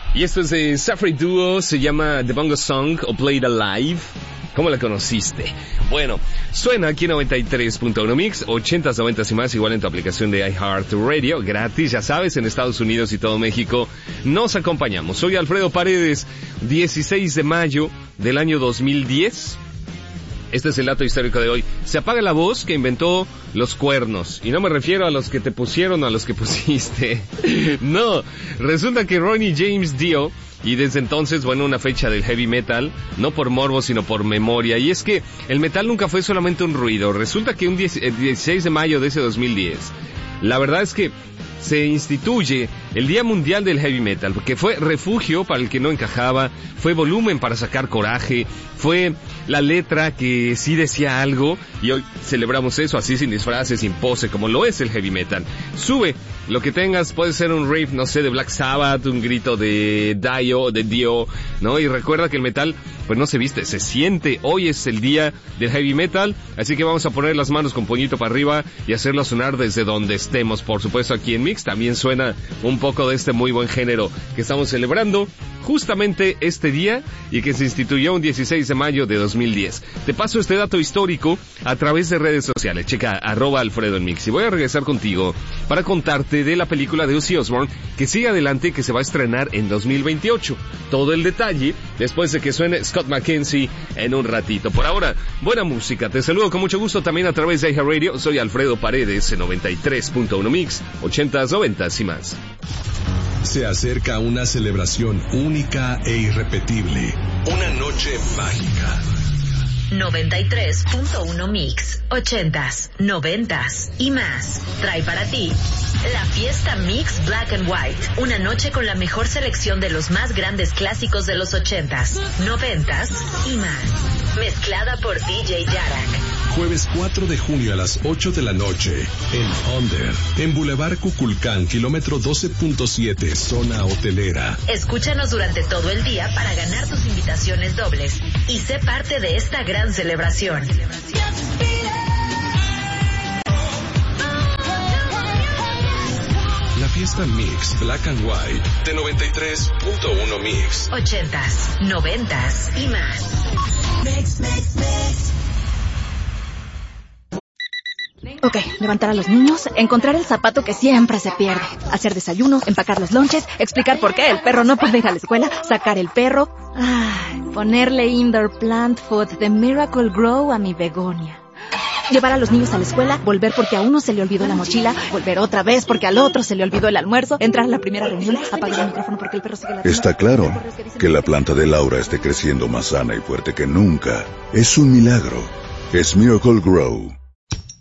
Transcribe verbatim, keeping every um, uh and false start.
Y esto es de Safri Duo, se llama The Bongo Song o Played Alive. ¿Cómo la conociste? Bueno, suena aquí en noventa y tres punto uno Mix, ochentas, noventas y más, igual en tu aplicación de iHeartRadio, gratis, ya sabes, en Estados Unidos y todo México. Nos acompañamos. Soy Alfredo Paredes, dieciséis de mayo del año dos mil diez. Este es el dato histórico de hoy. Se apaga la voz que inventó los cuernos. Y no me refiero a los que te pusieron o a los que pusiste. No, resulta que Ronnie James Dio, y desde entonces, bueno, una fecha del heavy metal, no por morbo, sino por memoria. Y es que el metal nunca fue solamente un ruido. Resulta que un dieciséis de mayo de ese dos mil diez, la verdad es que se instituye el Día Mundial del Heavy Metal, porque fue refugio para el que no encajaba, fue volumen para sacar coraje, fue la letra que sí decía algo, y hoy celebramos eso así, sin disfraces, sin pose, como lo es el heavy metal. Sube lo que tengas, puede ser un riff, no sé, de Black Sabbath, un grito de Dio, de Dio, ¿no? Y recuerda que el metal, pues no se viste, se siente. Hoy es el día del heavy metal, así que vamos a poner las manos con puñito para arriba y hacerlo sonar desde donde estemos. Por supuesto, aquí en Mix también suena un poco de este muy buen género que estamos celebrando justamente este día y que se instituyó un dieciséis de mayo de dos mil diez. Te paso este dato histórico a través de redes sociales. Checa, arroba Alfredo en Mix. Y voy a regresar contigo para contarte de la película de Ozzy Osbourne que sigue adelante y que se va a estrenar en dos mil veintiocho. Todo el detalle después de que suene Scott McKenzie en un ratito. Por ahora, buena música. Te saludo con mucho gusto también a través de iHeartRadio. Soy Alfredo Paredes en noventa y tres punto uno Mix, ochentas, noventas y más. Se acerca una celebración única e irrepetible. Una noche mágica. noventa y tres punto uno Mix, ochentas, noventas y más. Trae para ti la fiesta Mix Black and White. Una noche con la mejor selección de los más grandes clásicos de los ochentas, noventas y más. Mezclada por D J Yarak. Jueves cuatro de junio a las ocho de la noche, en Under, en Boulevard Cuculcán, kilómetro doce punto siete, zona hotelera. Escúchanos durante todo el día para ganar tus invitaciones dobles y sé parte de esta gran celebración. La fiesta Mix Black and White de noventa y tres punto uno Mix. Ochentas, noventas y más. Mix, mix, mix. Ok, levantar a los niños, encontrar el zapato que siempre se pierde, hacer desayuno, empacar los lonches, explicar por qué el perro no puede ir a la escuela, sacar el perro, ay, ponerle indoor plant food de Miracle Grow a mi begonia. Llevar a los niños a la escuela, volver porque a uno se le olvidó la mochila, volver otra vez porque al otro se le olvidó el almuerzo, entrar a la primera reunión, apagar el micrófono porque el perro sigue la... Está claro que la planta de Laura esté creciendo más sana y fuerte que nunca. Es un milagro. Es Miracle Grow.